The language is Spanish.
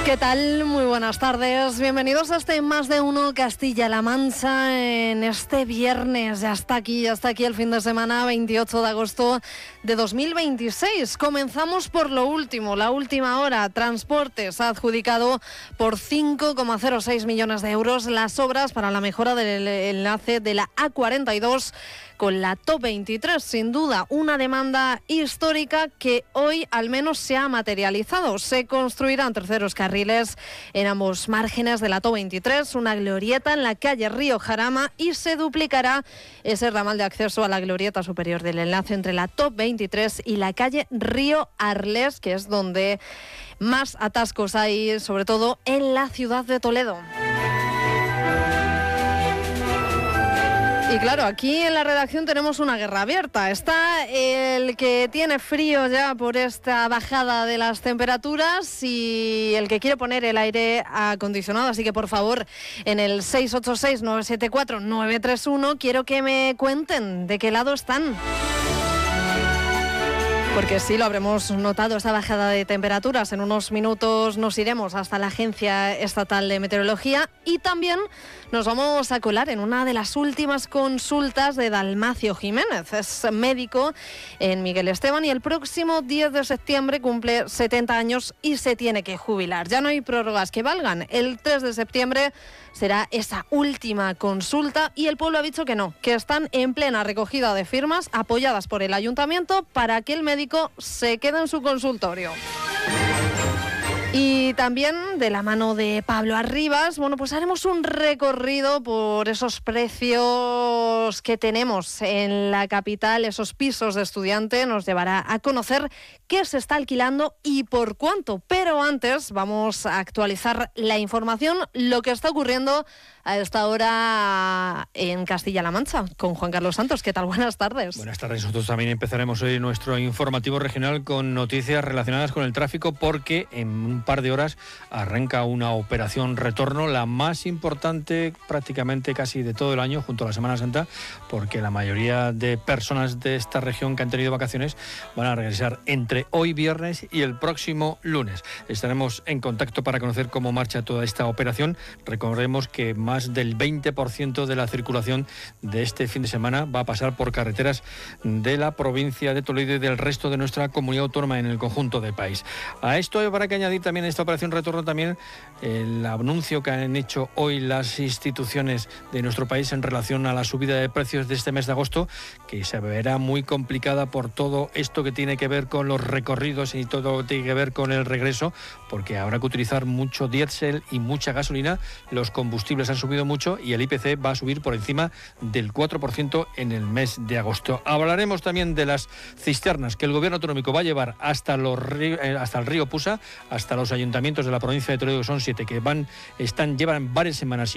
¿Qué tal? Muy buenas tardes. Bienvenidos a este Más de Uno Castilla-La Mancha en este viernes. Ya está aquí el fin de semana, 28 de agosto de 2026. Comenzamos por lo último, la última hora. Transportes ha adjudicado por 5,06 millones de euros las obras para la mejora del enlace de la A42 con la Top 23, sin duda una demanda histórica que hoy al menos se ha materializado. Se construirán terceros carriles en ambos márgenes de la Top 23, una glorieta en la calle Río Jarama y se duplicará ese ramal de acceso a la glorieta superior del enlace entre la Top 23 y la calle Río Arles, que es donde más atascos hay, sobre todo en la ciudad de Toledo. Y claro, aquí en la redacción tenemos una guerra abierta. Está el que tiene frío ya por esta bajada de las temperaturas y el que quiere poner el aire acondicionado. Así que por favor, en el 686-974-931 quiero que me cuenten de qué lado están. Porque sí, lo habremos notado, esta bajada de temperaturas. En unos minutos nos iremos hasta la Agencia Estatal de Meteorología y también nos vamos a colar en una de las últimas consultas de Dalmacio Jiménez. Es médico en Miguel Esteban y el próximo 10 de septiembre cumple 70 años y se tiene que jubilar. Ya no hay prórrogas que valgan. El 3 de septiembre será esa última consulta y el pueblo ha dicho que no, que están en plena recogida de firmas apoyadas por el ayuntamiento para que el médico se quede en su consultorio. Y también de la mano de Pablo Arribas, bueno, pues haremos un recorrido por esos precios que tenemos en la capital, esos pisos de estudiante, nos llevará a conocer qué se está alquilando y por cuánto. Pero antes vamos a actualizar la información, lo que está ocurriendo a esta hora en Castilla-La Mancha, con Juan Carlos Santos. ¿Qué tal? Buenas tardes. Buenas tardes. Nosotros también empezaremos hoy nuestro informativo regional con noticias relacionadas con el tráfico, porque en un par de horas arranca una operación retorno, la más importante prácticamente casi de todo el año, junto a la Semana Santa, porque la mayoría de personas de esta región que han tenido vacaciones van a regresar entre hoy viernes y el próximo lunes. Estaremos en contacto para conocer cómo marcha toda esta operación. Recordemos que más del 20% de la circulación de este fin de semana va a pasar por carreteras de la provincia de Toledo y del resto de nuestra comunidad autónoma en el conjunto del país. A esto habrá que añadir también esta operación retorno también el anuncio que han hecho hoy las instituciones de nuestro país en relación a la subida de precios de este mes de agosto, que se verá muy complicada por todo esto que tiene que ver con los recorridos y todo lo que tiene que ver con el regreso, porque habrá que utilizar mucho diésel y mucha gasolina. Los combustibles han subido mucho y el IPC va a subir por encima del 4% en el mes de agosto. Hablaremos también de las cisternas que el gobierno autonómico va a llevar hasta el río Pusa, hasta los ayuntamientos de la provincia de Toledo, que son 7, que llevan varias semanas